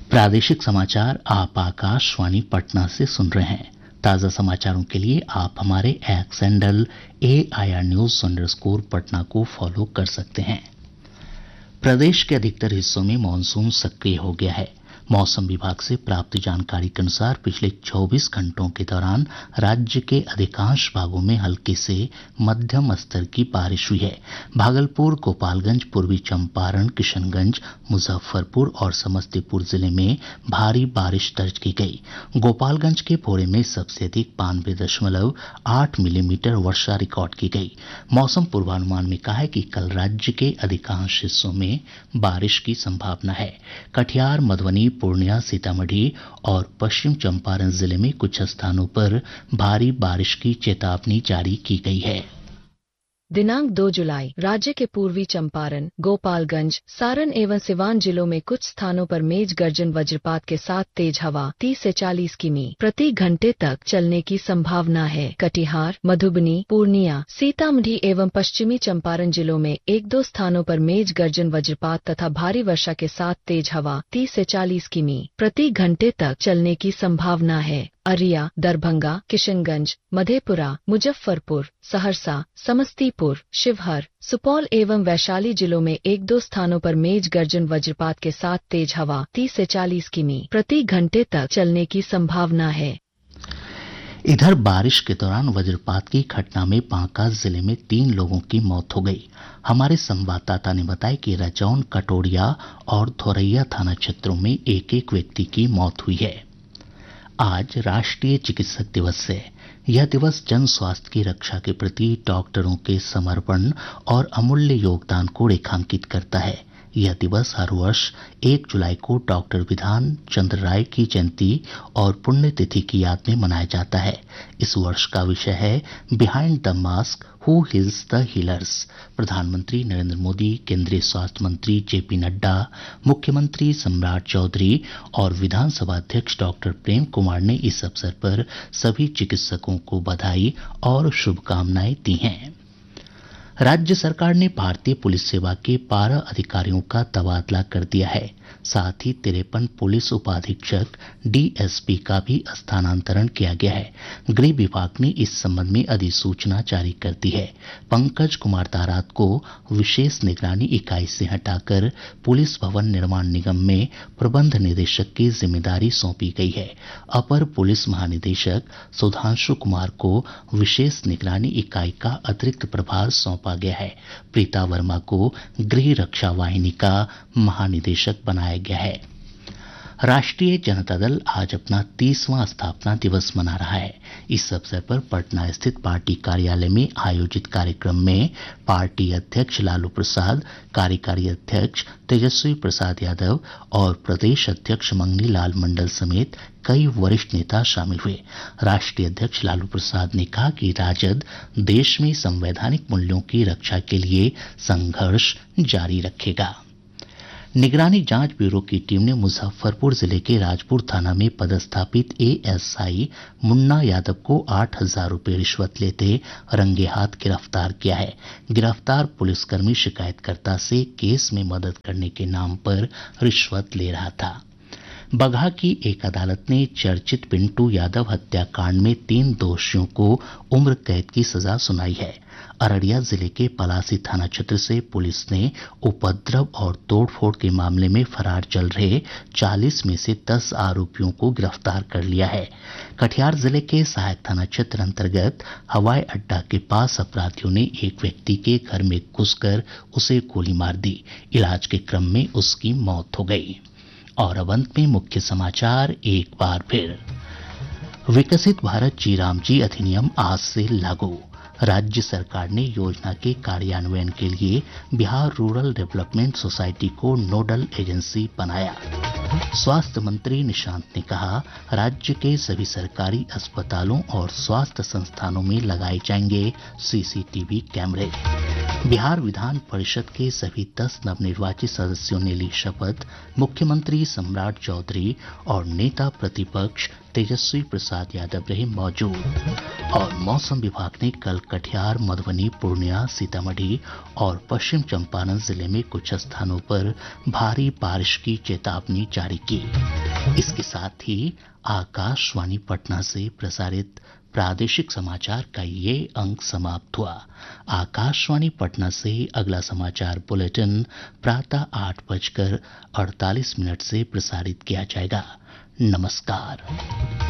प्रादेशिक समाचार आप आकाशवाणी पटना से सुन रहे हैं। ताज़ा समाचारों के लिए आप हमारे एक्स हैंडल AIR News_पटना को फॉलो कर सकते हैं। प्रदेश के अधिकतर हिस्सों में मानसून सक्रिय हो गया है। मौसम विभाग से प्राप्त जानकारी के अनुसार पिछले 24 घंटों के दौरान राज्य के अधिकांश भागों में हल्की से मध्यम स्तर की बारिश हुई है। भागलपुर, गोपालगंज, पूर्वी चंपारण, किशनगंज, मुजफ्फरपुर और समस्तीपुर जिले में भारी बारिश दर्ज की गई। गोपालगंज के भोरे में सबसे अधिक 92.8 मिलीमीटर वर्षा रिकॉर्ड की गई। मौसम पूर्वानुमान में कहा है कि कल राज्य के अधिकांश हिस्सों में बारिश की संभावना है। कटिहार, मधुबनी, पूर्णिया, सीतामढ़ी और पश्चिम चंपारण जिले में कुछ स्थानों पर भारी बारिश की चेतावनी जारी की गई है। दिनांक 2 जुलाई राज्य के पूर्वी चंपारण, गोपालगंज, सारण एवं सिवान जिलों में कुछ स्थानों पर मेघ गर्जन वज्रपात के साथ तेज हवा 30 से 40 किमी प्रति घंटे तक चलने की संभावना है। कटिहार, मधुबनी, पूर्णिया, सीतामढ़ी एवं पश्चिमी चंपारण जिलों में 1-2 स्थानों पर मेघ गर्जन वज्रपात तथा भारी वर्षा के साथ तेज हवा 30 से 40 किमी प्रति घंटे तक चलने की संभावना है। अरिया, दरभंगा, किशनगंज, मधेपुरा, मुजफ्फरपुर, सहरसा, समस्तीपुर, शिवहर, सुपौल एवं वैशाली जिलों में 1-2 स्थानों पर मेघ गर्जन वज्रपात के साथ तेज हवा 30 से 40 किमी प्रति घंटे तक चलने की संभावना है। इधर बारिश के दौरान वज्रपात की घटना में बांका जिले में 3 लोगों की मौत हो गई। हमारे संवाददाता ने बताया कि रजौन, कटोरिया और धोरैया थाना क्षेत्रों में एक व्यक्ति की मौत हुई है। आज राष्ट्रीय चिकित्सक दिवस है। यह दिवस जन स्वास्थ्य की रक्षा के प्रति डॉक्टरों के समर्पण और अमूल्य योगदान को रेखांकित करता है। यह दिवस हर वर्ष 1 जुलाई को डॉक्टर विधान चंद्र राय की जयंती और पुण्यतिथि की याद में मनाया जाता है। इस वर्ष का विषय है behind the mask, who heels the healers. प्रधानमंत्री नरेंद्र मोदी, केंद्रीय स्वास्थ्य मंत्री JP नड्डा, मुख्यमंत्री सम्राट चौधरी और विधानसभा अध्यक्ष डॉक्टर प्रेम कुमार ने इस अवसर पर सभी चिकित्सकों को बधाई और शुभकामनाएं दी हैं। राज्य सरकार ने भारतीय पुलिस सेवा के 12 अधिकारियों का तबादला कर दिया है। साथ ही 53 पुलिस उपाधीक्षक DSP का भी स्थानांतरण किया गया है। गृह विभाग ने इस संबंध में अधिसूचना जारी कर दी है। पंकज कुमार तारात को विशेष निगरानी इकाई से हटाकर पुलिस भवन निर्माण निगम में प्रबंध निदेशक की जिम्मेदारी सौंपी गई है। अपर पुलिस महानिदेशक सुधांशु कुमार को विशेष निगरानी इकाई का अतिरिक्त प्रभार सौंपा गया है। प्रीता वर्मा को गृह रक्षा वाहिनी का महानिदेशक बनाया गया है। राष्ट्रीय जनता दल आज अपना 30वां स्थापना दिवस मना रहा है। इस अवसर पर पटना स्थित पार्टी कार्यालय में आयोजित कार्यक्रम में पार्टी अध्यक्ष लालू प्रसाद, कार्यकारी अध्यक्ष तेजस्वी प्रसाद यादव और प्रदेश अध्यक्ष मंगनी लाल मंडल समेत कई वरिष्ठ नेता शामिल हुए। राष्ट्रीय अध्यक्ष लालू प्रसाद ने कहा कि राजद देश में संवैधानिक मूल्यों की रक्षा के लिए संघर्ष जारी रखेगा। निगरानी जांच ब्यूरो की टीम ने मुजफ्फरपुर जिले के राजपुर थाना में पदस्थापित ASI मुन्ना यादव को 8,000 रुपये रिश्वत लेते रंगे हाथ गिरफ्तार किया है। गिरफ्तार पुलिसकर्मी शिकायतकर्ता से केस में मदद करने के नाम पर रिश्वत ले रहा था। बगहा की एक अदालत ने चर्चित पिंटू यादव हत्याकांड में 3 दोषियों को उम्र कैद की सजा सुनाई है। अररिया जिले के पलासी थाना क्षेत्र से पुलिस ने उपद्रव और तोड़फोड़ के मामले में फरार चल रहे 40 में से 10 आरोपियों को गिरफ्तार कर लिया है। कटिहार जिले के सहायक थाना क्षेत्र अंतर्गत हवाई अड्डा के पास अपराधियों ने एक व्यक्ति के घर में घुसकर उसे गोली मार दी। इलाज के क्रम में उसकी मौत हो गई। और अब अंत में मुख्य समाचार एक बार फिर। विकसित भारत जी राम जी अधिनियम आज से लागू। राज्य सरकार ने योजना के कार्यान्वयन के लिए बिहार रूरल डेवलपमेंट सोसाइटी को नोडल एजेंसी बनाया। स्वास्थ्य मंत्री निशांत ने कहा, राज्य के सभी सरकारी अस्पतालों और स्वास्थ्य संस्थानों में लगाए जाएंगे CCTV कैमरे। बिहार विधान परिषद के सभी 10 नवनिर्वाचित सदस्यों ने ली शपथ। मुख्यमंत्री सम्राट चौधरी और नेता प्रतिपक्ष तेजस्वी प्रसाद यादव रहे मौजूद। और मौसम विभाग ने कल कटिहार, मधुबनी, पूर्णिया, सीतामढ़ी और पश्चिम चंपारण जिले में कुछ स्थानों पर भारी बारिश की चेतावनी जारी की। इसके साथ ही आकाशवाणी पटना से प्रसारित प्रादेशिक समाचार का ये अंक समाप्त हुआ। आकाशवाणी पटना से अगला समाचार बुलेटिन प्रातः 8:48 से प्रसारित किया जाएगा। नमस्कार।